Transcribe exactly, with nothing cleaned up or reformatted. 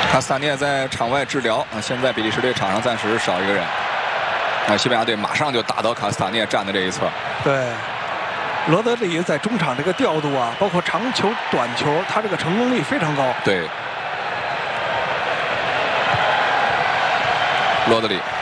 卡斯塔涅在场外治疗啊，现在比利时队场上暂时少一个人。啊，西班牙队马上就打到卡斯塔涅站的这一侧。 对，罗德里在中场这个调度啊，包括长球、短球，他这个成功率非常高。 对，罗德里。